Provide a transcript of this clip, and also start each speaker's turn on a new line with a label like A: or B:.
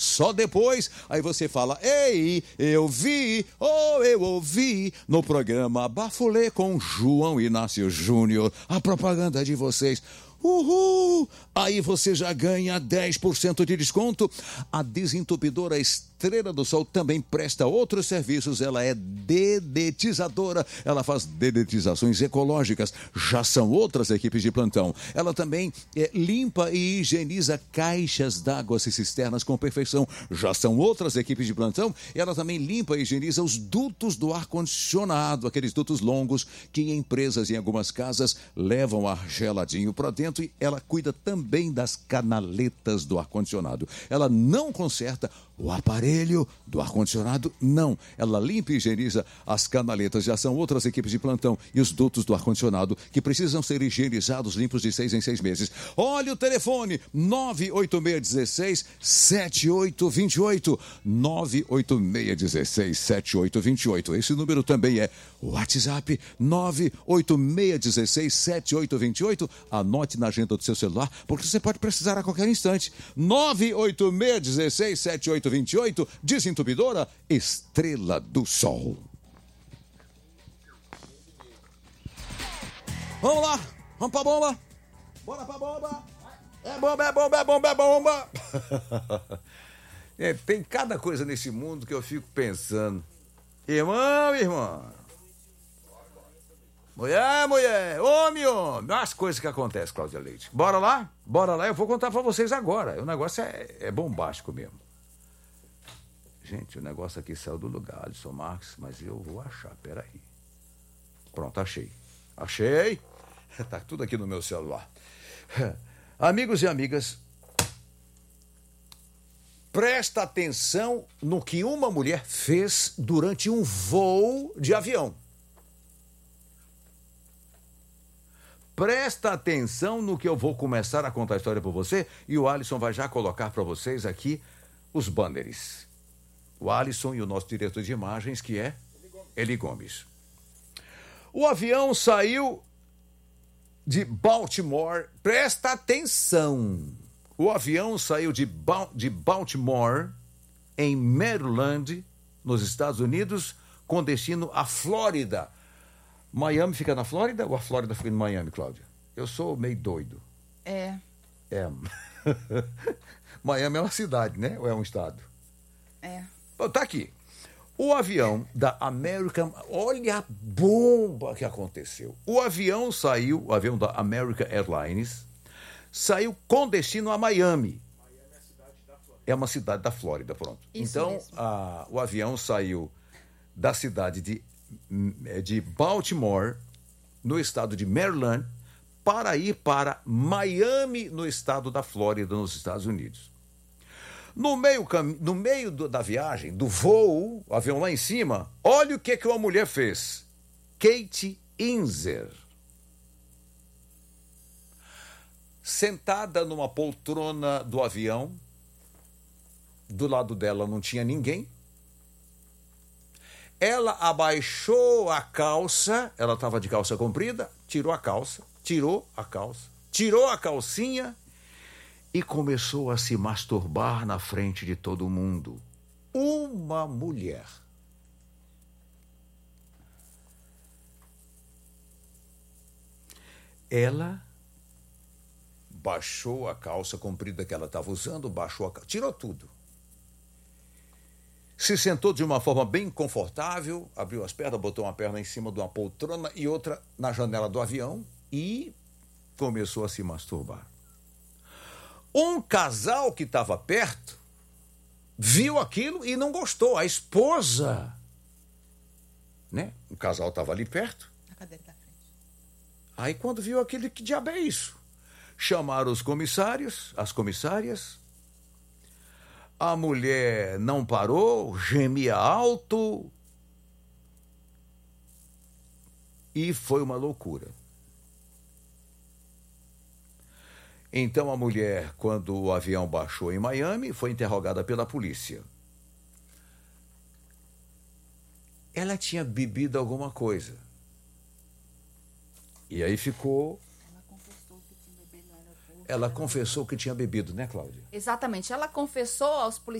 A: Só depois, aí você fala, ei, eu vi, eu ouvi, no programa Bafulê com João Inácio Júnior, a propaganda de vocês. Uhul! Aí você já ganha 10% de desconto. A desentupidora Estrela do Sol também presta outros serviços. Ela é dedetizadora. Ela faz dedetizações ecológicas. Já são outras equipes de plantão. Ela também limpa e higieniza caixas d'água e cisternas com perfeição. Já são outras equipes de plantão. Ela também limpa e higieniza os dutos do ar-condicionado, aqueles dutos longos que em empresas e em algumas casas levam ar geladinho para dentro. E ela cuida também das canaletas do ar-condicionado. Ela não conserta o aparelho do ar-condicionado, não. Ela limpa e higieniza as canaletas. Já são outras equipes de plantão e os dutos do ar-condicionado que precisam ser higienizados, limpos de 6 em 6 meses. Olha o telefone, 986167828. 986167828. Esse número também é WhatsApp, 986167828. Anote na agenda do seu celular, porque você pode precisar a qualquer instante. 986167828. Desentupidora Estrela do Sol. Vamos lá, vamos pra bomba. Bora pra bomba. É bomba, é bomba, é bomba, é bomba. Tem cada coisa nesse mundo que eu fico pensando. Irmão. Mulher, homem. As coisas que acontecem, Cláudia Leite. Bora lá, eu vou contar pra vocês agora. O negócio é bombástico mesmo. Gente, o negócio aqui saiu do lugar, Alisson Marques, mas eu vou achar, peraí. Pronto, achei. Tá tudo aqui no meu celular. Amigos e amigas, presta atenção no que uma mulher fez durante um voo de avião. Presta atenção no que eu vou começar a contar a história para você e o Alisson vai já colocar para vocês aqui os banners. O Alisson e o nosso diretor de imagens, que é Eli Gomes. O avião saiu de Baltimore. Presta atenção. O avião saiu de Baltimore, em Maryland, nos Estados Unidos, com destino à Flórida. Miami fica na Flórida ou a Flórida fica em Miami, Cláudia? Eu sou meio doido.
B: É.
A: Miami é uma cidade, né? Ou é um estado?
B: É.
A: Tá aqui. O avião da American... Olha a bomba que aconteceu. O avião da American Airlines, saiu com destino a Miami.
C: Miami é a cidade da Flórida.
A: É uma cidade da Flórida, pronto.
B: Isso
A: então,
B: mesmo.
A: O avião saiu da cidade de Baltimore, no estado de Maryland, para ir para Miami, no estado da Flórida, nos Estados Unidos. No meio da viagem, do voo, o avião lá em cima, olha o que uma mulher fez. Kate Inzer. Sentada numa poltrona do avião, do lado dela não tinha ninguém. Ela abaixou a calça, ela estava de calça comprida, tirou a calcinha e começou a se masturbar na frente de todo mundo. Uma mulher. Ela baixou a calça comprida que ela estava usando, tirou tudo. Se sentou de uma forma bem confortável, abriu as pernas, botou uma perna em cima de uma poltrona e outra na janela do avião e começou a se masturbar. Um casal que estava perto viu aquilo e não gostou. A esposa, né? O casal estava ali perto.
B: Na cadeira da frente.
A: Aí quando viu aquilo, que diabo é isso? Chamaram os comissários, as comissárias. A mulher não parou, gemia alto. E foi uma loucura. Então a mulher, quando o avião baixou em Miami, foi interrogada pela polícia. Ela tinha bebido alguma coisa. E aí ficou... Ela confessou que tinha bebido, né, Cláudia?
B: Exatamente. Ela confessou aos policiais